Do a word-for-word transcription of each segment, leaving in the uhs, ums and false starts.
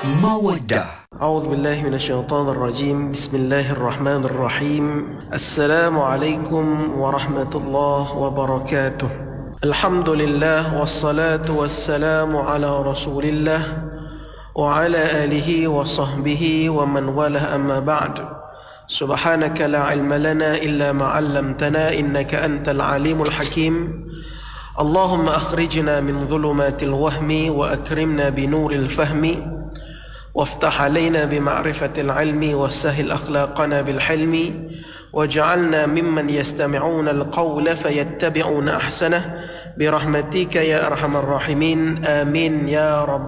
Mawaddah. أعوذ بالله من الشيطان الرجيم بسم الله الرحمن الرحيم السلام عليكم ورحمة الله وبركاته الحمد لله والصلاة والسلام على رسول الله وعلى آله وصحبه ومن والاه أما بعد سبحانك لا علم لنا إلا ما علمتنا إنك أنت العليم الحكيم اللهم أخرجنا من ظلمات الوهم وأكرمنا بنور الفهم وافتح علينا بمعرفة العلم وسهل أخلاقنا بالحلم واجعلنا ممن يستمعون القول فيتبعون أحسنه برحمتك يا أرحم الراحمين آمين يا رب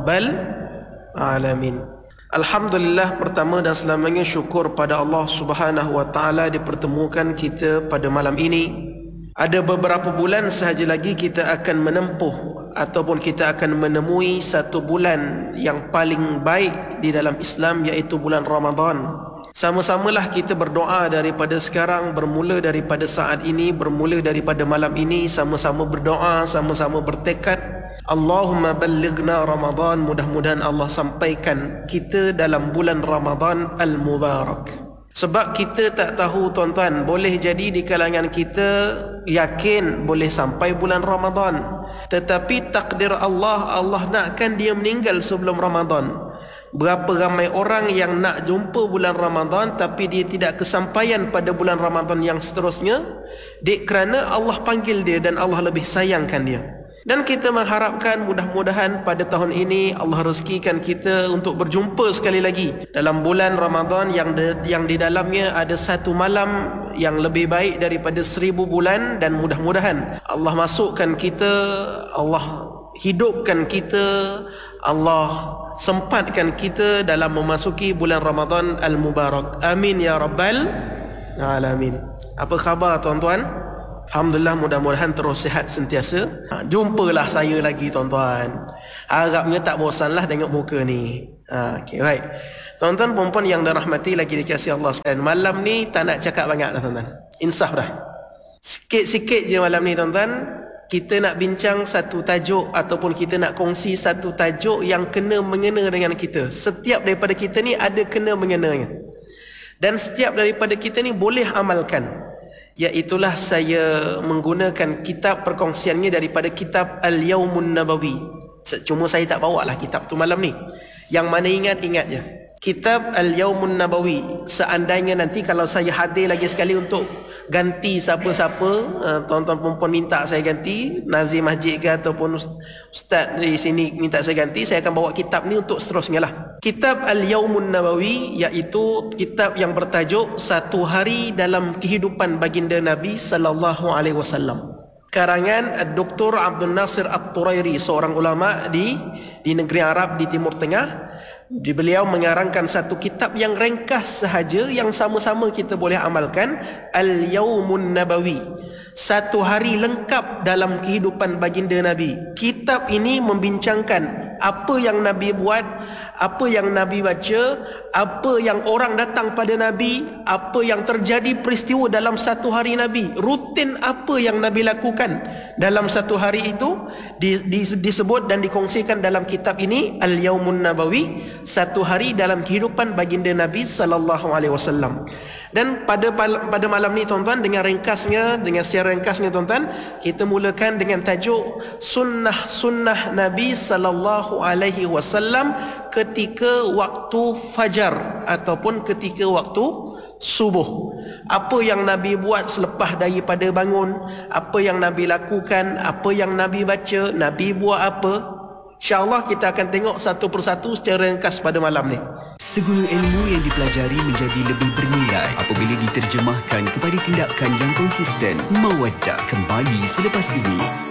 العالمين. Alhamdulillah, pertama dan selamanya syukur pada Allah Subhanahu wa taala dipertemukan kita pada malam ini. Ada beberapa bulan sahaja lagi kita akan menempuh ataupun kita akan menemui satu bulan yang paling baik di dalam Islam, iaitu bulan Ramadan. Sama-samalah kita berdoa daripada sekarang, bermula daripada saat ini, bermula daripada malam ini, sama-sama berdoa, sama-sama bertekad, Allahumma ballighna Ramadan, mudah-mudahan Allah sampaikan kita dalam bulan Ramadan al-Mubarak. Sebab kita tak tahu tuan-tuan, boleh jadi di kalangan kita yakin boleh sampai bulan Ramadan, tetapi takdir Allah, Allah nakkan dia meninggal sebelum Ramadan. Berapa ramai orang yang nak jumpa bulan Ramadan tapi dia tidak kesampaian pada bulan Ramadan yang seterusnya, dek kerana Allah panggil dia dan Allah lebih sayangkan dia. Dan kita mengharapkan mudah-mudahan pada tahun ini Allah rezekikan kita untuk berjumpa sekali lagi dalam bulan Ramadan yang de, yang di dalamnya ada satu malam yang lebih baik daripada seribu bulan, dan mudah-mudahan Allah masukkan kita, Allah hidupkan kita, Allah sempatkan kita dalam memasuki bulan Ramadan al-Mubarak. Amin ya rabbal alamin. Apa khabar tuan-tuan? Alhamdulillah, mudah-mudahan terus sihat sentiasa. Ha, jumpalah saya lagi tuan-tuan. Harapnya tak bosanlah tengok muka ni. Ha, okay, right. Tuan-tuan perempuan yang dirahmati lagi dikasihi Allah sekalian, malam ni tak nak cakap banyak dah tuan-tuan. Insaf dah. Sikit-sikit je malam ni tuan-tuan. Kita nak bincang satu tajuk ataupun kita nak kongsi satu tajuk yang kena mengena dengan kita. Setiap daripada kita ni ada kena mengenanya. Dan setiap daripada kita ni boleh amalkan. Iaitulah saya menggunakan kitab perkongsiannya daripada kitab Al-Yawmun Nabawi. Cuma saya tak bawa lah kitab tu malam ni. Yang mana ingat, ingat je. Kitab Al-Yawmun Nabawi. Seandainya nanti kalau saya hadir lagi sekali untuk ganti siapa-siapa, uh, tuan-tuan perempuan minta saya ganti, nazim masjid ke ataupun ustaz di sini minta saya ganti, saya akan bawa kitab ni untuk seterusnya lah. Kitab Al-Yawmun Nabawi iaitu kitab yang bertajuk Satu Hari Dalam Kehidupan Baginda Nabi sallallahu alaihi wasallam. Karangan Doktor Abdul Nasir At-Turairi, seorang ulama di di negeri Arab di Timur Tengah. Di beliau mengarangkan satu kitab yang ringkas sahaja yang sama-sama kita boleh amalkan, Al-Yawmun Nabawi. Satu hari lengkap dalam kehidupan baginda Nabi. Kitab ini membincangkan apa yang Nabi buat, apa yang Nabi baca, apa yang orang datang pada Nabi, apa yang terjadi peristiwa dalam satu hari Nabi, rutin apa yang Nabi lakukan dalam satu hari itu di, di, disebut dan dikongsikan dalam kitab ini, Al-Yawmun Nabawi, satu hari dalam kehidupan baginda Nabi sallallahu alaihi wasallam. Dan pada pada malam ni tuan-tuan, dengan ringkasnya, dengan secara ringkasnya tuan-tuan, kita mulakan dengan tajuk sunnah-sunnah Nabi sallallahu alaihi wasallam ketika waktu fajar ataupun ketika waktu subuh. Apa yang Nabi buat selepas daripada bangun, apa yang Nabi lakukan, apa yang Nabi baca, Nabi buat apa. InsyaAllah kita akan tengok satu persatu secara ringkas pada malam ni. Segala ilmu yang dipelajari menjadi lebih bernilai apabila diterjemahkan kepada tindakan yang konsisten. Mawaddah kembali selepas ini.